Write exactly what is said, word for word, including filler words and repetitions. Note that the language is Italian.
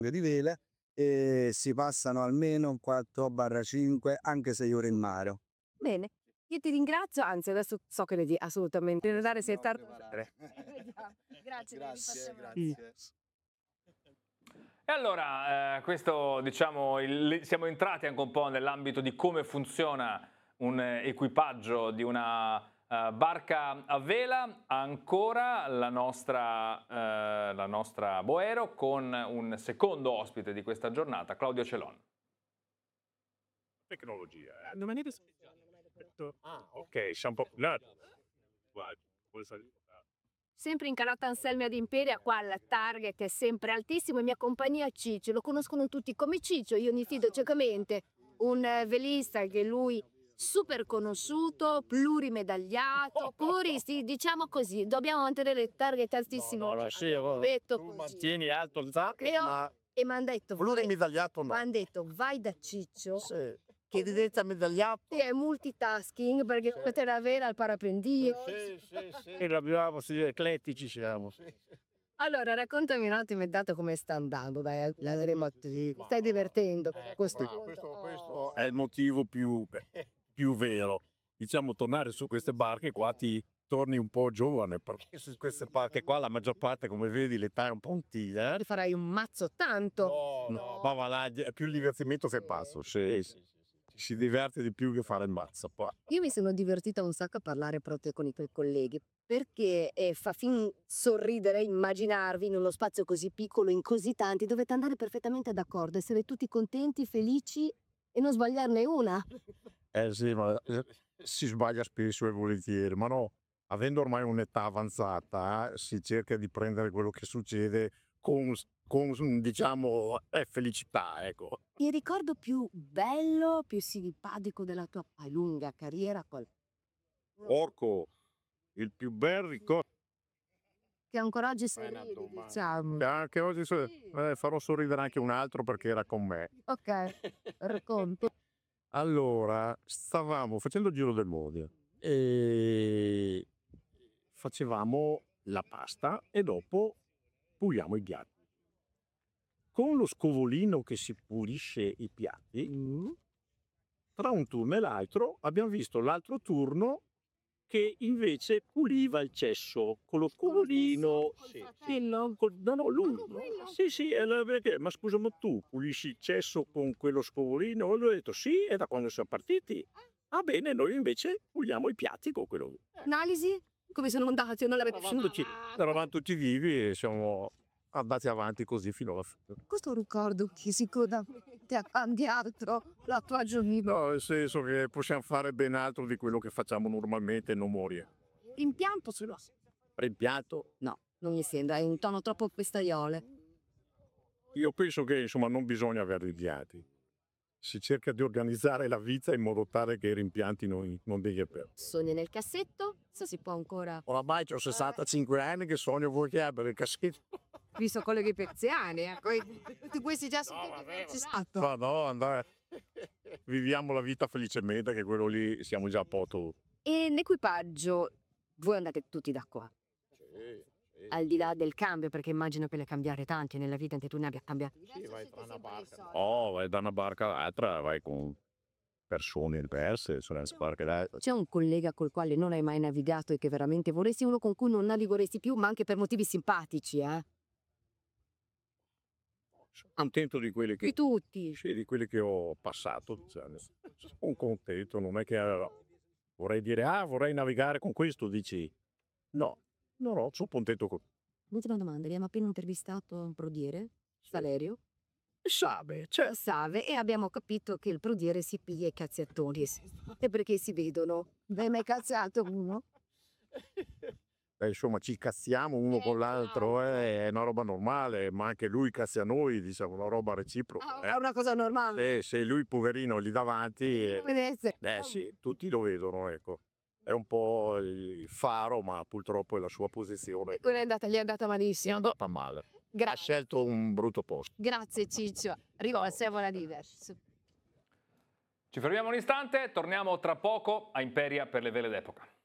di vele e si passano almeno quattro cinque, anche sei ore in mare. Bene, io ti ringrazio, anzi adesso so che devi assolutamente andare, sei tardi. Vediamo. Grazie, mi Grazie, rifacciamo. grazie. E allora, eh, questo diciamo, il- siamo entrati anche un po' nell'ambito di come funziona un eh, equipaggio di una eh, barca a vela. Ancora la nostra, eh, la nostra Boero con un secondo ospite di questa giornata, Claudio Celon. Tecnologia. eh, Non me ne rispetto. Ah, ok, siamo un po'. No. Guarda, vuoi salire? Sempre in Calotta Anselmi ad Imperia, qua il target è sempre altissimo e mi accompagna Ciccio, lo conoscono tutti come Ciccio, io mi fido ciecamente, un eh, velista che lui super conosciuto, plurimedagliato, puri, sì, diciamo così, dobbiamo mantenere il target altissimo. No, no, sì, oh, Detto tu così. mantieni alto il target, E, io- ma e mi hanno detto, vai, plurimedagliato no. m'han detto, vai da Ciccio, Sì. Che diventa medagliato. che è multitasking perché potete avere al parapendio. Sì, sì, sì. E l'abbiamo, sì, eclettici siamo. Allora, raccontami un attimo intanto come sta andando, dai, la vedremo a te. Stai divertendo a questo Ma punto? questo, questo è il motivo più, più vero. Diciamo, tornare su queste barche qua ti torni un po' giovane, perché su queste barche qua la maggior parte, come vedi, l'età è un po' antica. Ti farai un mazzo tanto. No, ma va là, è più il divertimento che il passo. Sì, sì, ci si diverte di più che fare il mazzo. Poi. Io mi sono divertita un sacco a parlare proprio con i tuoi colleghi, perché eh, fa fin sorridere immaginarvi in uno spazio così piccolo, in così tanti, dovete andare perfettamente d'accordo, essere tutti contenti, felici e non sbagliarne una. Eh sì, ma eh, si sbaglia spesso e volentieri, ma no, avendo ormai un'età avanzata, eh, si cerca di prendere quello che succede con, con diciamo, eh, felicità, ecco. Il ricordo più bello, più simpatico della tua lunga carriera, qual Porco, il più bel ricordo. che ancora oggi sorridi, diciamo. E anche oggi so- eh, farò sorridere anche un altro perché era con me. Ok, racconto. Allora, stavamo facendo il giro del mondo e facevamo la pasta e dopo puliamo i piatti. Con lo scovolino che si pulisce i piatti, tra un turno e l'altro abbiamo visto l'altro turno che invece puliva il cesso con lo scovolino. Sì, sì, no, col- no, no, lui. Sì, sì, e allora perché? Ma scusa, ma tu pulisci il cesso con quello scovolino? E lui ha detto sì, è da quando siamo partiti. Ah bene, noi invece puliamo i piatti con quello. Analisi? Come sono andati? Non l'avete Eravamo tutti, eravamo tutti vivi e siamo andati avanti così fino alla fine. Questo ricordo che sicuramente ha cambiato la tua giornata. No, nel senso che possiamo fare ben altro di quello che facciamo normalmente e non morire. L'impianto ce l'ho. Rimpianto? No, non mi sembra, è un tono troppo festaiole. Io penso che insomma non bisogna avere rimpianti. Si cerca di organizzare la vita in modo tale che i rimpianti non, non devi avere. Sogni nel cassetto, se si può ancora. Oramai ho sessantacinque anni che sogno voi che abbia il cassetto. Visto colleghi persiani, ecco. Tutti questi già sono stato. No, no, andare. Viviamo la vita felicemente, che quello lì siamo già a poco. E l'equipaggio, voi andate tutti da qua. Al di là del cambio, perché immagino che le cambiare tanti nella vita, anche tu ne abbia cambiato. Sì, vai tra una barca. Oh, vai da una barca all'altra, vai con persone diverse, sulle barche d'altra. C'è un collega col quale non hai mai navigato e che veramente vorresti, uno con cui non navigheresti più, ma anche per motivi simpatici, eh? Sono contento di quelli che, Qui tutti. sì, di quelli che ho passato. Diciamo. Sono contento, non è che eh, vorrei dire, ah, vorrei navigare con questo, dici. No, no, no, sono contento con. Ultima domanda, abbiamo appena intervistato un prodiere, Valerio, Sabe, cioè, Save, e abbiamo capito che il prodiere si piglia i cazziatoni. E perché si vedono? Beh, mai cazziato uno? eh, insomma, ci cazziamo uno con l'altro, eh, è una roba normale, ma anche lui cazzia noi, diciamo, una roba reciproca. È Eh. una cosa normale. Se, se lui, poverino, lì davanti, eh, Vedete? eh sì, tutti lo vedono, ecco. È un po' il faro, ma purtroppo è la sua posizione. Quella è andata, gli è andata malissimo. Fa male. Ha Grazie. scelto un brutto posto. Grazie Ciccio. Rivolse a buona diversa. Ci fermiamo un istante, torniamo tra poco a Imperia per le vele d'epoca.